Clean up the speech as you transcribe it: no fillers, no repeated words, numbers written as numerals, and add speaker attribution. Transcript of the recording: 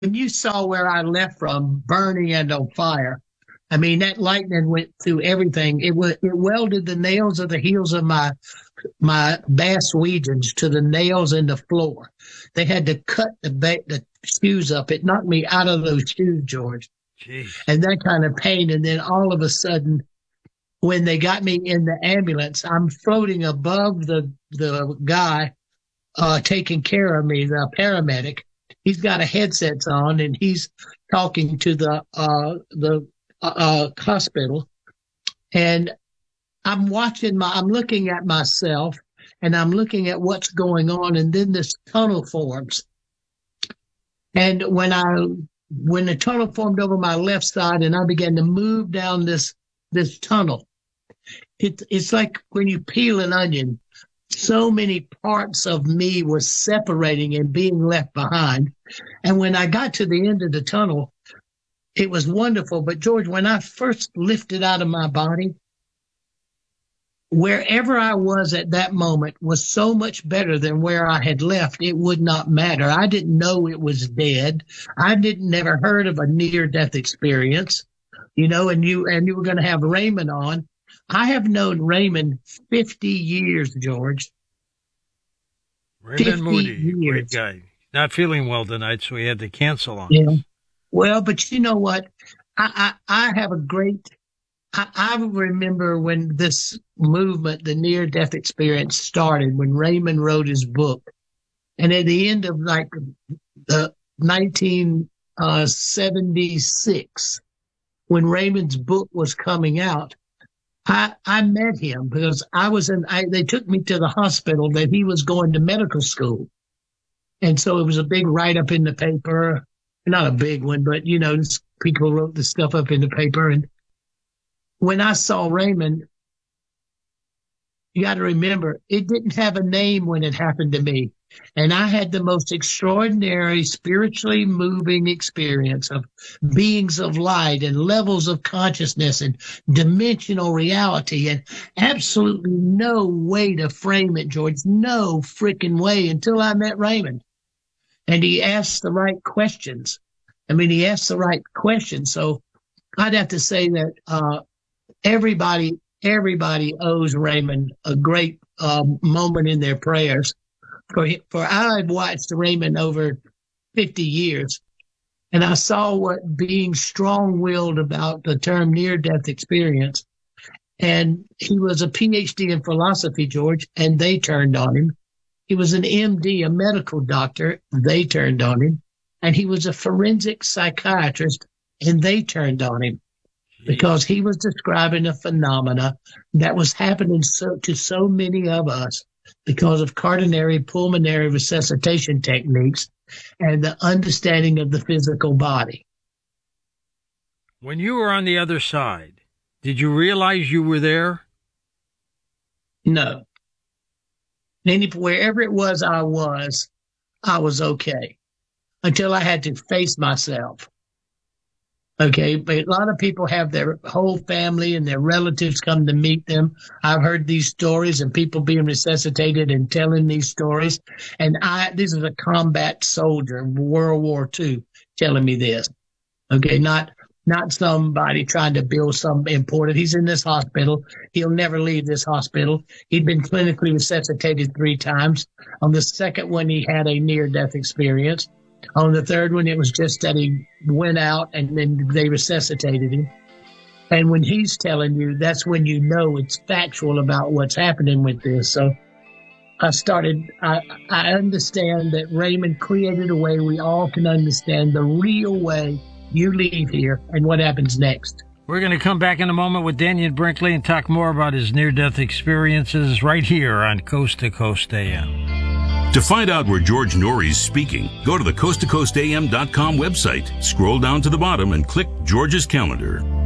Speaker 1: when you saw where I left from, burning and on fire, I mean, that lightning went through everything. It welded the nails of the heels of my bass Weejuns to the nails in the floor. They had to cut the shoes up. It knocked me out of those shoes, George.
Speaker 2: Jeez.
Speaker 1: And that kind of pain. And then all of a sudden, when they got me in the ambulance, I'm floating above the guy taking care of me, the paramedic. He's got a headset on and he's talking to the hospital. And I'm looking at myself and I'm looking at what's going on. And then this tunnel forms. And when the tunnel formed over my left side and I began to move down this tunnel, it's like when you peel an onion, so many parts of me were separating and being left behind. And when I got to the end of the tunnel, it was wonderful. But George, when I first lifted out of my body, wherever I was at that moment was so much better than where I had left. It would not matter. I didn't know it was dead. I never heard of a near-death experience, and you were going to have Raymond on. I have known Raymond 50 years, George.
Speaker 2: Raymond Moody, great guy. Not feeling well tonight, so he had to cancel on
Speaker 1: us.
Speaker 2: us.
Speaker 1: Well, but you know what? I have a great... I remember when this movement, the near-death experience, started, when Raymond wrote his book. And at the end of the 1976, when Raymond's book was coming out, I met him because they took me to the hospital that he was going to medical school. And so it was a big write-up in the paper, not a big one, but, people wrote the stuff up in the paper. And when I saw Raymond, you got to remember, it didn't have a name when it happened to me. And I had the most extraordinary, spiritually moving experience of beings of light and levels of consciousness and dimensional reality, and absolutely no way to frame it, George. No freaking way until I met Raymond. And he asked the right questions. He asked the right questions. So I'd have to say that everybody owes Raymond a great moment in their prayers. For I've watched Raymond over 50 years, and I saw what being strong-willed about the term near-death experience. And he was a PhD in philosophy, George, and they turned on him. He was an MD, a medical doctor. They turned on him. And he was a forensic psychiatrist, and they turned on him because he was describing a phenomena that was happening to so many of us because of quaternary pulmonary resuscitation techniques and the understanding of the physical body.
Speaker 2: When you were on the other side, did you realize you were there?
Speaker 1: No. Wherever it was I was okay until I had to face myself. Okay, but a lot of people have their whole family and their relatives come to meet them. I've heard these stories and people being resuscitated and telling these stories. And this is a combat soldier, World War II, telling me this. Okay, not somebody trying to build something important. He's in this hospital. He'll never leave this hospital. He'd been clinically resuscitated 3 times. On the second one, he had a near-death experience. On the third one, it was just that he went out and then they resuscitated him. And when he's telling you, that's when you know it's factual about what's happening with this. So I understand that Raymond created a way we all can understand the real way you leave here and what happens next.
Speaker 2: We're going to come back in a moment with Dannion Brinkley and talk more about his near-death experiences right here on Coast to Coast AM.
Speaker 3: To find out where George Noory's speaking, go to the coasttocoastam.com website, scroll down to the bottom, and click George's calendar.